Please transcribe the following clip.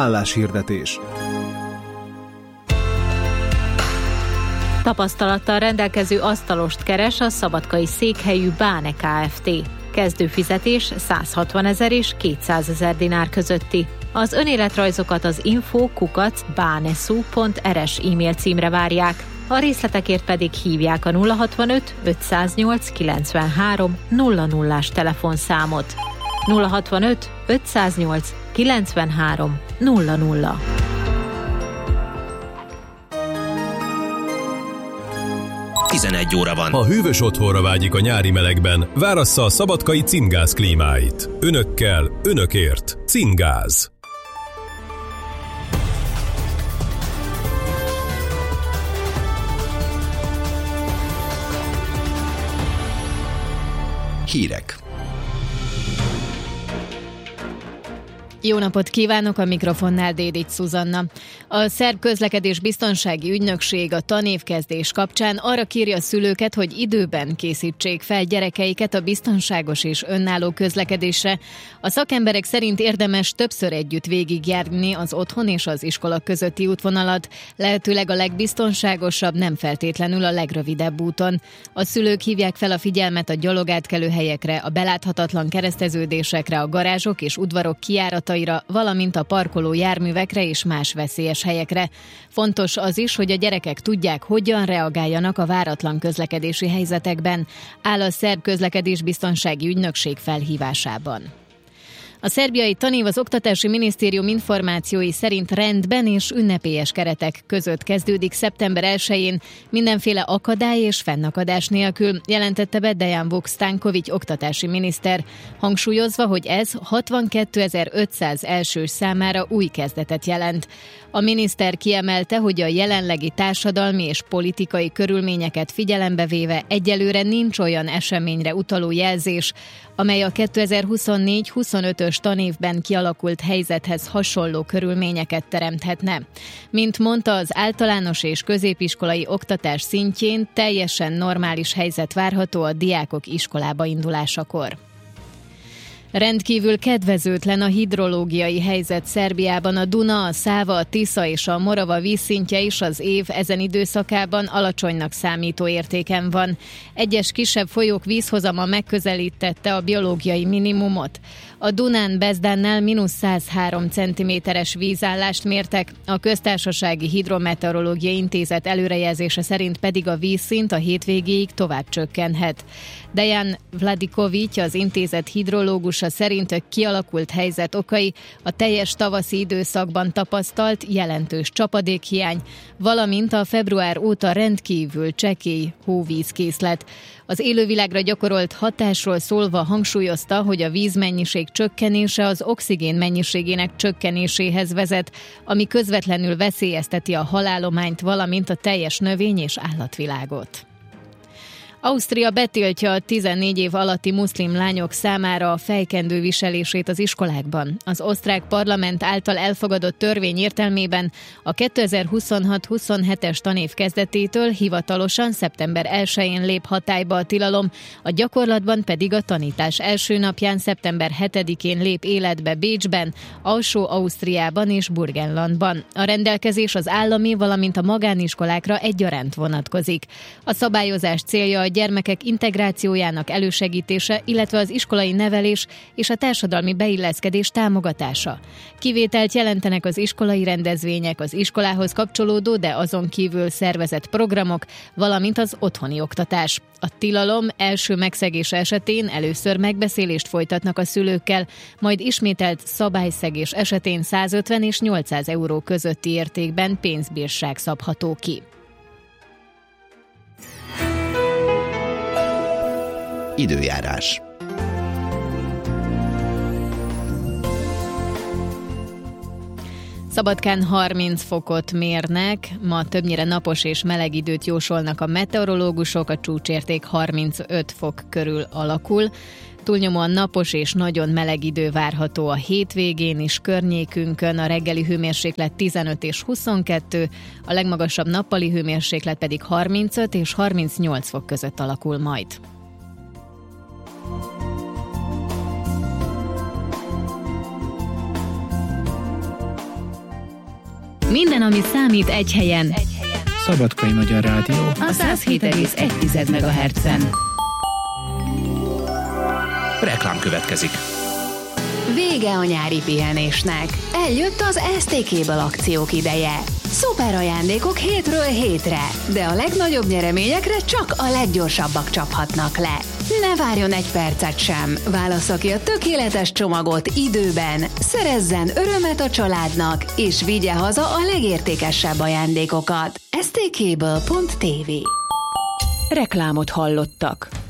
Álláshirdetés. Tapasztalattal rendelkező asztalost keres a szabadkai székhelyű Báne Kft. Kezdőfizetés 160 000 és 200 000 dinár közötti. Az önéletrajzokat az info@banesu.rs e-mail címre várják. A részletekért pedig hívják a 065 508 93 00-ás telefonszámot. 065 508 93 00. Óra van. Ha hűvös otthonra vágyik a nyári melegben, várassza a szabadkai Cimgáz klímáit. Önökkel, önökért. Cimgáz. Hírek. Jó napot kívánok, a mikrofonnál Dédics Szuzanna. A szerb közlekedés biztonsági ügynökség a tanévkezdés kapcsán arra kéri a szülőket, hogy időben készítsék fel gyerekeiket a biztonságos és önálló közlekedésre. A szakemberek szerint érdemes többször együtt végigjárni az otthon és az iskola közötti útvonalat, lehetőleg a legbiztonságosabb, nem feltétlenül a legrövidebb úton. A szülők hívják fel a figyelmet a gyalogátkelő helyekre, a beláthatatlan kereszteződésekre, a garázsok és udvarok kijárataira, valamint a parkoló járművekre és más veszélyes helyekre. Fontos az is, hogy a gyerekek tudják, hogyan reagáljanak a váratlan közlekedési helyzetekben, áll a szerb közlekedésbiztonsági ügynökség felhívásában. A szerbiai tanév az Oktatási Minisztérium információi szerint rendben és ünnepélyes keretek között kezdődik szeptember 1-én, mindenféle akadály és fennakadás nélkül, jelentette be Dejan Vuk-Stanković oktatási miniszter, hangsúlyozva, hogy ez 62.500 elsős számára új kezdetet jelent. A miniszter kiemelte, hogy a jelenlegi társadalmi és politikai körülményeket figyelembe véve egyelőre nincs olyan eseményre utaló jelzés, amely a 2024-25-ös tanévben kialakult helyzethez hasonló körülményeket teremthetne. Mint mondta, az általános és középiskolai oktatás szintjén teljesen normális helyzet várható a diákok iskolába indulásakor. Rendkívül kedvezőtlen a hidrológiai helyzet Szerbiában. A Duna, a Száva, a Tisza és a Morava vízszintje is az év ezen időszakában alacsonynak számító értéken van. Egyes kisebb folyók vízhozama megközelítette a biológiai minimumot. A Dunán Bezdánnál -103 cm-es vízállást mértek, a Köztársasági Hidrometeorológiai Intézet előrejelzése szerint pedig a vízszint a hétvégéig tovább csökkenhet. Dejan Vladiković, az intézet hidrológusa szerint a kialakult helyzet okai a teljes tavaszi időszakban tapasztalt jelentős csapadékhiány, valamint a február óta rendkívül csekély hóvízkészlet. Az élővilágra gyakorolt hatásról szólva hangsúlyozta, hogy a vízmennyiség csökkenése az oxigén mennyiségének csökkenéséhez vezet, ami közvetlenül veszélyezteti a halállományt, valamint a teljes növény- és állatvilágot. Ausztria betiltja a 14 év alatti muszlim lányok számára a fejkendő viselését az iskolákban. Az osztrák parlament által elfogadott törvény értelmében a 2026-27-es tanév kezdetétől hivatalosan szeptember 1-én lép hatályba a tilalom, a gyakorlatban pedig a tanítás első napján szeptember 7-én lép életbe Bécsben, Alsó-Ausztriában és Burgenlandban. A rendelkezés az állami, valamint a magániskolákra egyaránt vonatkozik. A szabályozás célja a gyermekek integrációjának elősegítése, illetve az iskolai nevelés és a társadalmi beilleszkedés támogatása. Kivételt jelentenek az iskolai rendezvények, az iskolához kapcsolódó, de azon kívül szervezett programok, valamint az otthoni oktatás. A tilalom első megszegése esetén először megbeszélést folytatnak a szülőkkel, majd ismételt szabályszegés esetén 150 és 800 euró közötti értékben pénzbírság szabható ki. Időjárás. Szabadkán 30 fokot mérnek, ma többnyire napos és meleg időt jósolnak a meteorológusok, a csúcsérték 35 fok körül alakul. Túlnyomóan napos és nagyon meleg idő várható a hétvégén is környékünkön, a reggeli hőmérséklet 15 és 22, a legmagasabb nappali hőmérséklet pedig 35 és 38 fok között alakul majd. Minden, ami számít, egy helyen. Szabadkai Magyar Rádió. A 107,1 MHz-en. Reklám következik. Vége a nyári pihenésnek. Eljött az STK-ből akciók ideje. Szuper ajándékok hétről hétre, de a legnagyobb nyereményekre csak a leggyorsabbak csaphatnak le. Ne várjon egy percet sem, válassza ki a tökéletes csomagot időben, szerezzen örömet a családnak, és vigye haza a legértékesebb ajándékokat. stkből.tv. Reklámot hallottak.